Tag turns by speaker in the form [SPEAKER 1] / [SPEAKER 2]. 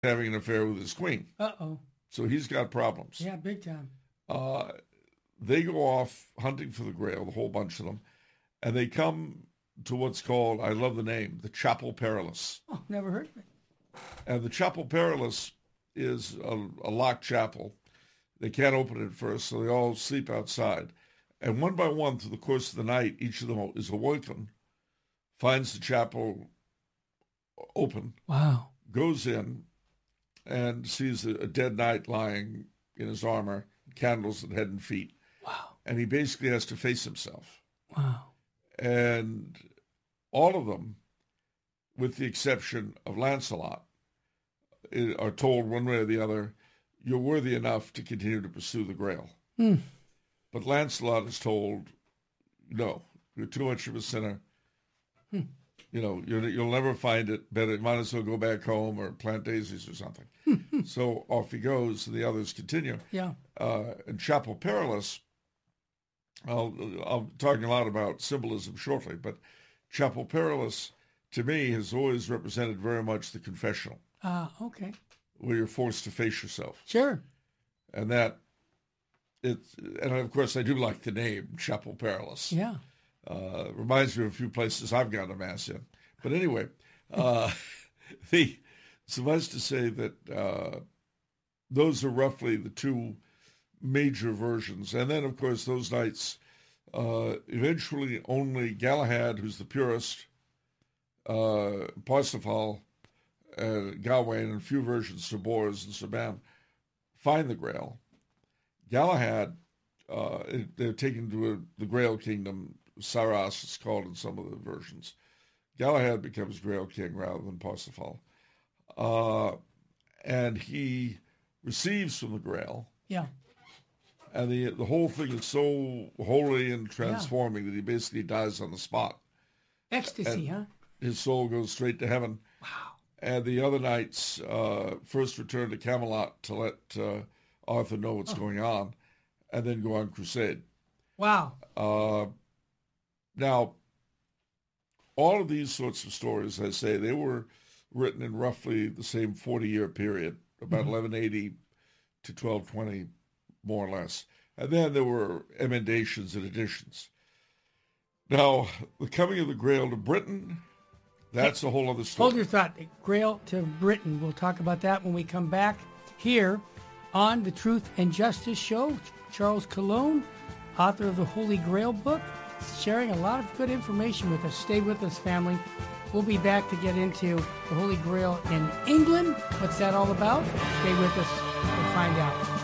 [SPEAKER 1] having an affair with his queen.
[SPEAKER 2] Uh-oh.
[SPEAKER 1] So he's got problems.
[SPEAKER 2] Yeah, big time.
[SPEAKER 1] They go off hunting for the Grail, the whole bunch of them, and they come to what's called, I love the name, the Chapel Perilous.
[SPEAKER 2] Oh, never heard of it.
[SPEAKER 1] And the Chapel Perilous is a locked chapel. They can't open it at first, so they all sleep outside. And one by one, through the course of the night, each of them is awoken, finds the chapel open,
[SPEAKER 2] wow,
[SPEAKER 1] goes in, and sees a dead knight lying in his armor, candles at head and feet.
[SPEAKER 2] Wow.
[SPEAKER 1] And he basically has to face himself.
[SPEAKER 2] Wow.
[SPEAKER 1] And all of them, with the exception of Lancelot, are told one way or the other, you're worthy enough to continue to pursue the Grail. But Lancelot is told, no, you're too much of a sinner. You know, you'll never find it. Better, you might as well go back home or plant daisies or something. So off he goes, and the others continue.
[SPEAKER 2] Yeah.
[SPEAKER 1] In Chapel Perilous, I'll talking a lot about symbolism shortly, but Chapel Perilous, to me, has always represented very much the confessional.
[SPEAKER 2] Okay.
[SPEAKER 1] Where you're forced to face yourself.
[SPEAKER 2] Sure.
[SPEAKER 1] And and of course I do like the name, Chapel Perilous.
[SPEAKER 2] Yeah.
[SPEAKER 1] Reminds me of a few places I've gone to Mass in. But anyway, suffice to say that those are roughly the two major versions. And then, of course, those nights, eventually only Galahad, who's the purist, Parsifal, Gawain, and a few versions of Bors and Saban find the Grail. Galahad, they're taken to the Grail Kingdom. Saras, it's called in some of the versions. Galahad becomes Grail King rather than Parsifal. And he receives from the Grail.
[SPEAKER 2] Yeah.
[SPEAKER 1] And the whole thing is so holy and transforming that he basically dies on the spot.
[SPEAKER 2] Ecstasy, huh?
[SPEAKER 1] His soul goes straight to heaven.
[SPEAKER 2] Wow.
[SPEAKER 1] And the other knights first return to Camelot to let Arthur know what's going on, and then go on crusade.
[SPEAKER 2] Wow.
[SPEAKER 1] Now, all of these sorts of stories, I say, they were written in roughly the same 40-year period, about 1180 to 1220, more or less. And then there were emendations and additions. Now, the coming of the Grail to Britain, that's a whole other story.
[SPEAKER 2] Hold your thought. Grail to Britain. We'll talk about that when we come back here on the Truth and Justice Show. Charles Colon, author of the Holy Grail book, sharing a lot of good information with us. Stay with us, family. We'll be back to get into the Holy Grail in England. What's that all about? Stay with us. We'll find out.